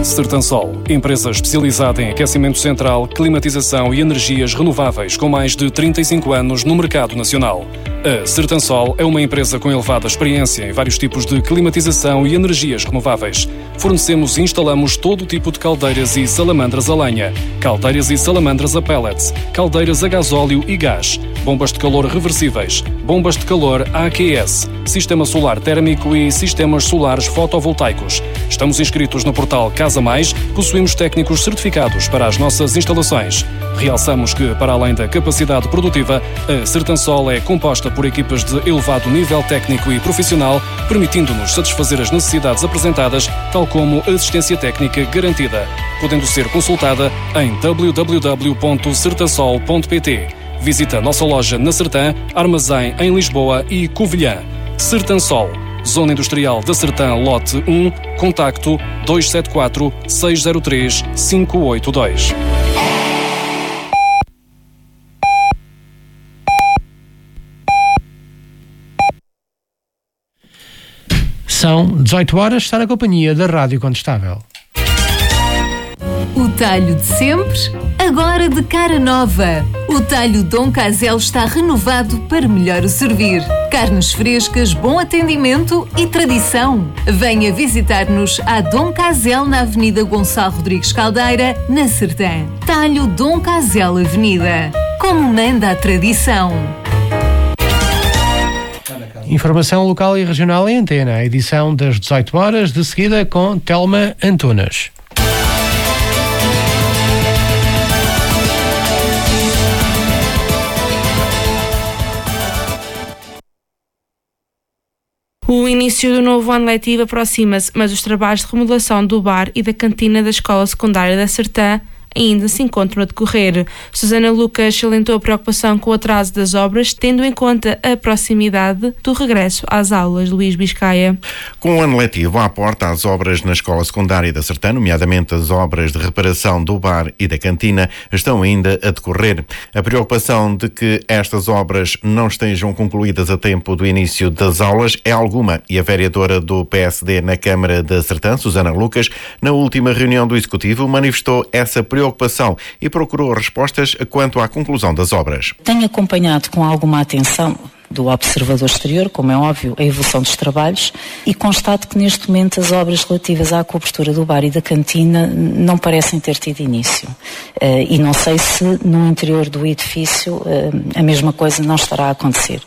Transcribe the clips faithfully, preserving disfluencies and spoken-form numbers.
Sertansol, empresa especializada em aquecimento central, climatização e energias renováveis com mais de trinta e cinco anos no mercado nacional. A Sertansol é uma empresa com elevada experiência em vários tipos de climatização e energias renováveis. Fornecemos e instalamos todo tipo de caldeiras e salamandras a lenha, caldeiras e salamandras a pellets, caldeiras a gasóleo e gás, bombas de calor reversíveis, bombas de calor A Q S, sistema solar térmico e sistemas solares fotovoltaicos. Estamos inscritos no portal Casa Mais, possuímos técnicos certificados para as nossas instalações. Realçamos que, para além da capacidade produtiva, a Sertansol é composta por equipas de elevado nível técnico e profissional, permitindo-nos satisfazer as necessidades apresentadas, tal como assistência técnica garantida, podendo ser consultada em w w w ponto sertansol ponto p t. Visita a nossa loja na Sertã, armazém em Lisboa e Covilhã. Sertansol, Zona Industrial da Sertã, lote um, contacto dois sete quatro, seis zero três, cinco oito dois. São dezoito horas, está na companhia da Rádio Contestável. O talho de sempre, agora de cara nova. O talho Dom Casel está renovado para melhor o servir. Carnes frescas, bom atendimento e tradição. Venha visitar-nos à Dom Casel na Avenida Gonçalo Rodrigues Caldeira, na Sertã. Talho Dom Casel Avenida. Como manda a tradição. Informação local e regional em antena. A edição das dezoito horas, de seguida com Telma Antunes. O início do novo ano letivo aproxima-se, mas os trabalhos de remodelação do bar e da cantina da Escola Secundária da Sertã ainda se encontram a decorrer. Susana Lucas salientou a preocupação com o atraso das obras, tendo em conta a proximidade do regresso às aulas. Luís Biscaia. Com o ano letivo à porta, as obras na Escola Secundária da Sertã, nomeadamente as obras de reparação do bar e da cantina, estão ainda a decorrer. A preocupação de que estas obras não estejam concluídas a tempo do início das aulas é alguma, e a vereadora do P S D na Câmara da Sertã, Susana Lucas, na última reunião do Executivo, manifestou essa preocupação preocupação e procurou respostas quanto à conclusão das obras. Tenho acompanhado com alguma atenção do observador exterior, como é óbvio, a evolução dos trabalhos, e constato que neste momento as obras relativas à cobertura do bar e da cantina não parecem ter tido início. Uh, e não sei se no interior do edifício uh, a mesma coisa não estará a acontecer.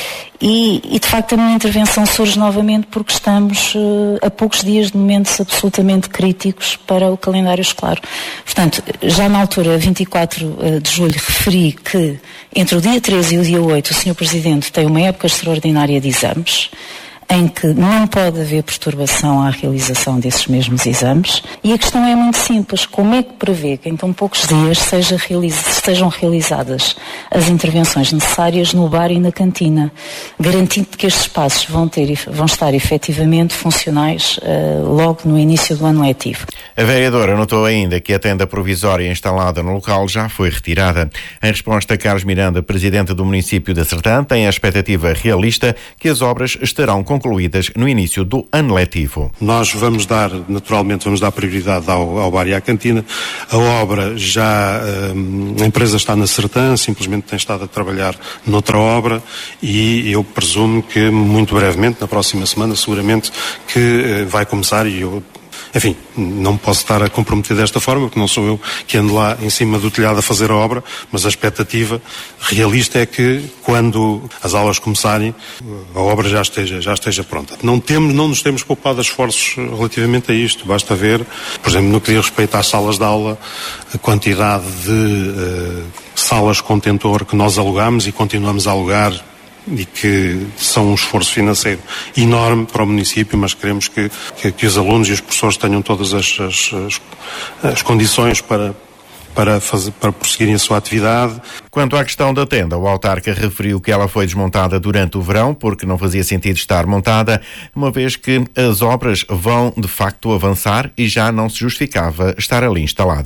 E, e de facto a minha intervenção surge novamente porque estamos uh, a poucos dias de momentos absolutamente críticos para o calendário escolar. Portanto, já na altura, vinte e quatro de julho, referi que entre o dia treze e o dia oito o senhor Presidente tem uma época extraordinária de exames, em que não pode haver perturbação à realização desses mesmos exames, e a questão é muito simples: como é que prevê que em tão poucos dias seja realiz... sejam realizadas as intervenções necessárias no bar e na cantina, garantindo que estes espaços vão, ter, vão estar efetivamente funcionais uh, logo no início do ano letivo? A vereadora notou ainda que a tenda provisória instalada no local já foi retirada. Em resposta, Carlos Miranda, presidente do município da Sertã, tem a expectativa realista que as obras estarão concluídas no início do ano letivo. Nós vamos dar, naturalmente, vamos dar prioridade ao, ao bar e à cantina. A obra já, hum, a empresa está na Sertã, simplesmente tem estado a trabalhar noutra obra, e eu presumo que muito brevemente, na próxima semana, seguramente que uh, vai começar, e eu Enfim, não posso estar a comprometer desta forma, porque não sou eu que ando lá em cima do telhado a fazer a obra, mas a expectativa realista é que, quando as aulas começarem, a obra já esteja, já esteja pronta. Não temos, não nos temos poupado esforços relativamente a isto. Basta ver, por exemplo, no que diz respeito às salas de aula, a quantidade de uh, salas contentor que nós alugamos e continuamos a alugar, e que são um esforço financeiro enorme para o município, mas queremos que, que, que os alunos e os professores tenham todas as, as, as, as condições para, para, fazer, para prosseguirem a sua atividade. Quanto à questão da tenda, o autarca referiu que ela foi desmontada durante o verão porque não fazia sentido estar montada, uma vez que as obras vão de facto avançar e já não se justificava estar ali instalada.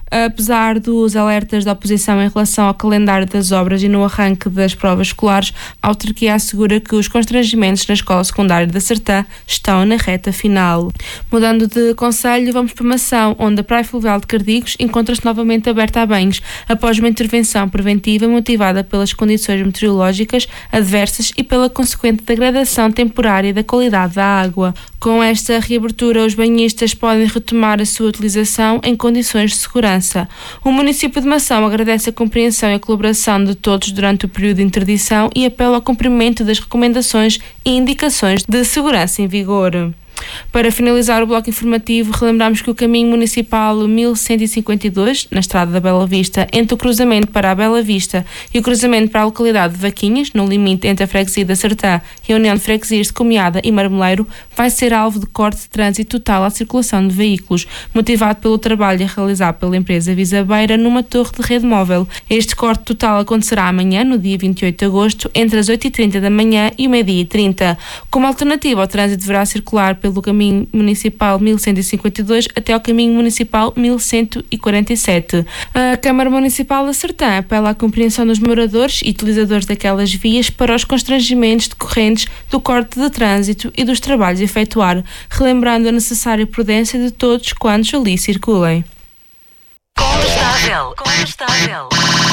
Apesar dos alertas da oposição em relação ao calendário das obras e no arranque das provas escolares, a autarquia assegura que os constrangimentos na escola secundária da Sertã estão na reta final. Mudando de concelho, vamos para Mação, onde a Praia Fluvial de Cardigos encontra-se novamente aberta a banhos, após uma intervenção preventiva motivada pelas condições meteorológicas adversas e pela consequente degradação temporária da qualidade da água. Com esta reabertura, os banhistas podem retomar a sua utilização em condições de segurança. O município de Mação agradece a compreensão e a colaboração de todos durante o período de interdição e apela ao cumprimento das recomendações e indicações de segurança em vigor. Para finalizar o bloco informativo, relembramos que o caminho municipal mil cento e cinquenta e dois, na estrada da Bela Vista, entre o cruzamento para a Bela Vista e o cruzamento para a localidade de Vaquinhas, no limite entre a freguesia da Sertã e a União de Freguesias de Comiada e Marmeleiro, vai ser alvo de corte de trânsito total à circulação de veículos, motivado pelo trabalho a realizar pela empresa Visabeira numa torre de rede móvel. Este corte total acontecerá amanhã, no dia vinte e oito de agosto, entre as oito e trinta da manhã e o meio-dia e trinta. Como alternativa, o trânsito deverá circular pelo pelo caminho municipal mil cento e cinquenta e dois até ao caminho municipal mil cento e quarenta e sete. A Câmara Municipal da Sertã apela à compreensão dos moradores e utilizadores daquelas vias para os constrangimentos decorrentes do corte de trânsito e dos trabalhos a efetuar, relembrando a necessária prudência de todos quantos ali circulem. Condestável, condestável.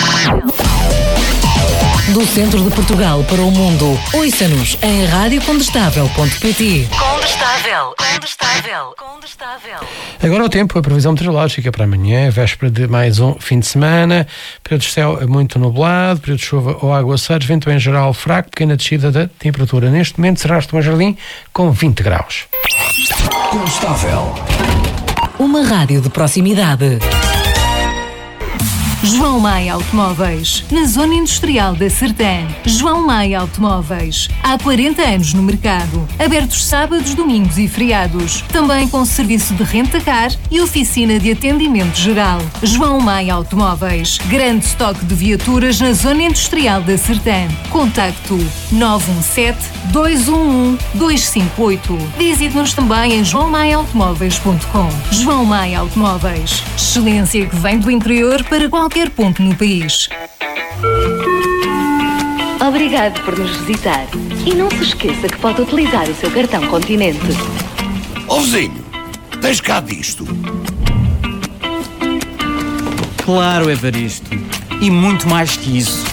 Do centro de Portugal para o mundo, ouça-nos em rádio condestável ponto pt. Condestável, condestável, condestável. Agora o tempo, a previsão meteorológica para amanhã, véspera de mais um fim de semana, período de céu muito nublado, período de chuva ou aguaceiros, vento em geral fraco, pequena descida da temperatura. Neste momento será Bom Jardim com vinte graus. Condestável. Uma rádio de proximidade. João Maia Automóveis, na Zona Industrial da Sertã. João Maia Automóveis, há quarenta anos no mercado. Abertos sábados, domingos e feriados. Também com serviço de renta-car e oficina de atendimento geral. João Maia Automóveis, grande estoque de viaturas na Zona Industrial da Sertã. Contacto nove um sete, dois um um, dois cinco oito. Visite-nos também em joão maia automóveis ponto com. João Maia Automóveis, excelência que vem do interior para qualquer ponto no país. Obrigado por nos visitar. E não se esqueça que pode utilizar o seu cartão Continente. Ó vizinho, tens cá disto? Claro, Evaristo. E muito mais que isso.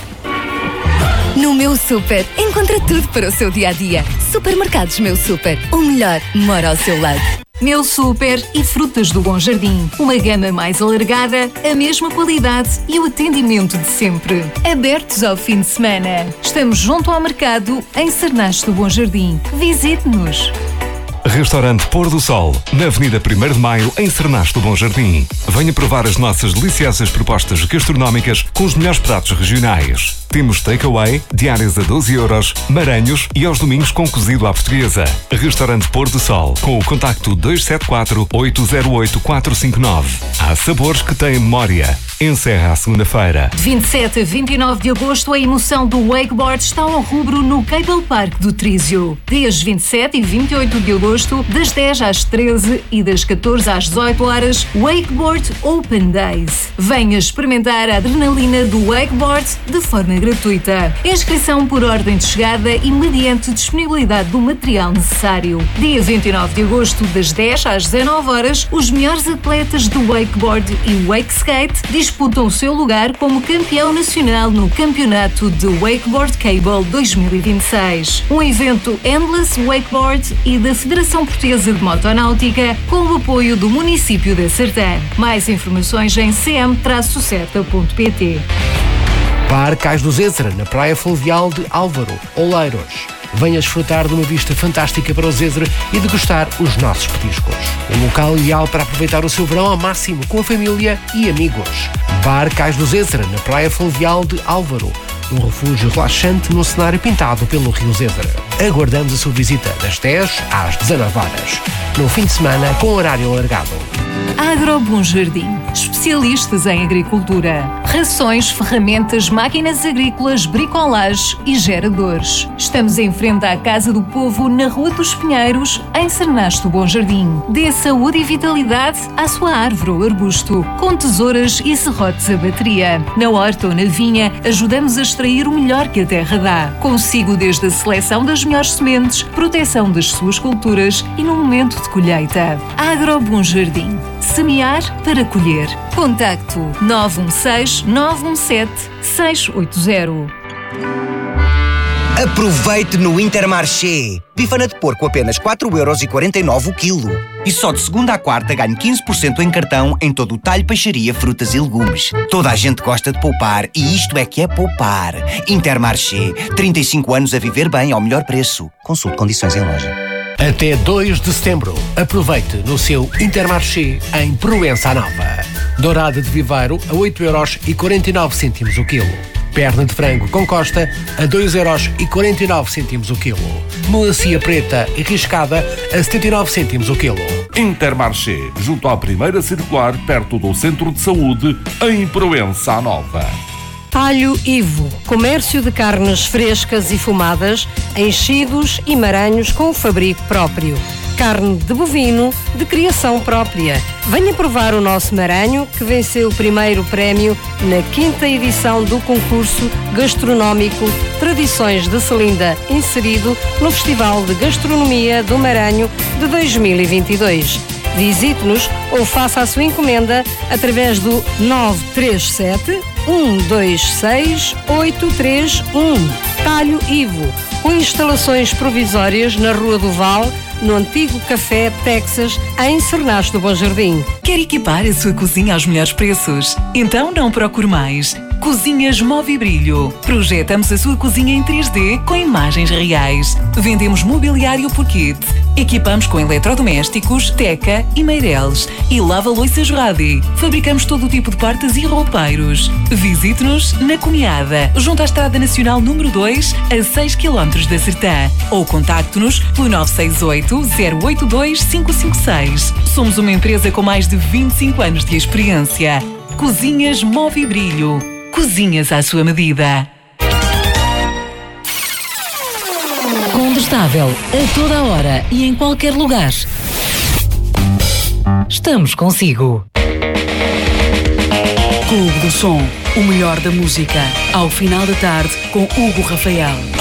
No Meu Super, encontra tudo para o seu dia-a-dia. Supermercados Meu Super, o melhor mora ao seu lado. Meu Super e Frutas do Bom Jardim. Uma gama mais alargada, a mesma qualidade e o atendimento de sempre. Abertos ao fim de semana. Estamos junto ao mercado, em Sernache do Bom Jardim. Visite-nos. Restaurante Pôr do Sol, na Avenida primeiro de Maio, em Sernache do Bom Jardim. Venha provar as nossas deliciosas propostas gastronómicas com os melhores pratos regionais. Temos takeaway, diárias a doze euros, maranhos e aos domingos com cozido à portuguesa. Restaurante Pôr do Sol, com o contacto dois sete quatro, oito zero oito, quatro cinco nove. Há sabores que têm memória. Encerra a segunda-feira. De vinte e sete a vinte e nove de agosto, a emoção do wakeboard está ao rubro no Cable Park do Trísio. Dias vinte e sete e vinte e oito de agosto, das dez às treze e das catorze às dezoito horas, Wakeboard Open Days. Venha experimentar a adrenalina do wakeboard de forma gratuita. Inscrição por ordem de chegada e mediante disponibilidade do material necessário. Dia vinte e nove de agosto, das dez às dezanove horas, os melhores atletas do wakeboard e wake skate disputam o seu lugar como campeão nacional no Campeonato de Wakeboard Cable dois mil e vinte e seis. Um evento Endless Wakeboard e da Federação Portuguesa de Motonáutica com o apoio do município da Sertã. Mais informações em c m serta ponto p t. Bar Cais do Zézera, na Praia Fluvial de Álvaro, Oleiros. Venha desfrutar de uma vista fantástica para o Zézera e degustar os nossos petiscos. Um local ideal para aproveitar o seu verão ao máximo com a família e amigos. Bar Cais do Zézera, na Praia Fluvial de Álvaro. Um refúgio relaxante no cenário pintado pelo Rio Zézera. Aguardamos a sua visita das dez às dezanove horas. No fim de semana, com horário alargado. Agro Bom Jardim. especialistas em agricultura. Rações, ferramentas, máquinas agrícolas, bricolage e geradores. Estamos em frente à Casa do Povo, na Rua dos Pinheiros, em Cernasto Bom Jardim. Dê saúde e vitalidade à sua árvore ou arbusto, com tesouras e serrotes a bateria. Na horta ou na vinha, ajudamos a extrair o melhor que a terra dá. Consigo desde a seleção das melhores sementes, proteção das suas culturas e no momento de colheita. Agro Bom Jardim. Semear para colher. Contacto nove um seis, nove um sete, seis oito zero. Aproveite no Intermarché. Bifana de porco apenas quatro euros e quarenta e nove o quilo. E só de segunda à quarta ganho quinze por cento em cartão em todo o talho, peixaria, frutas e legumes. Toda a gente gosta de poupar e isto é que é poupar. Intermarché. trinta e cinco anos a viver bem ao melhor preço. Consulte condições em loja. Até dois de setembro, aproveite no seu Intermarché em Proença Nova. Dourada de viveiro a oito euros e quarenta e nove cêntimos o quilo. Perna de frango com costa a dois euros e quarenta e nove cêntimos o quilo. Melancia preta e riscada a setenta e nove cêntimos o quilo. Intermarché, junto à primeira circular, perto do Centro de Saúde, em Proença Nova. Talho Ivo, comércio de carnes frescas e fumadas, enchidos e maranhos com o fabrico próprio. Carne de bovino de criação própria. Venha provar o nosso maranho que venceu o primeiro prémio na quinta edição do concurso gastronómico Tradições de Selinda, inserido no Festival de Gastronomia do Maranho de dois mil e vinte e dois. Visite-nos ou faça a sua encomenda através do nove três sete, um dois seis, oito três um. Talho Ivo, com instalações provisórias na Rua do Val, no antigo Café Texas, em Cernasto do Bom Jardim. Quer equipar a sua cozinha aos melhores preços? Então não procure mais. Cozinhas Move e Brilho. Projetamos a sua cozinha em três D com imagens reais. Vendemos mobiliário por kit. Equipamos com eletrodomésticos, teca e meireles. E lava-loiças Radi. Fabricamos todo o tipo de portas e roupeiros. Visite-nos na Cunhada, junto à Estrada Nacional número dois, a seis quilómetros da Sertã. Ou contacte-nos pelo nove seis oito, zero oito dois, cinco cinco seis. Somos uma empresa com mais de vinte e cinco anos de experiência. Cozinhas Move e Brilho. Cozinhas à sua medida. Condestável, a toda a hora e em qualquer lugar. Estamos consigo. Clube do Som, o melhor da música. Ao final da tarde, com Hugo Rafael.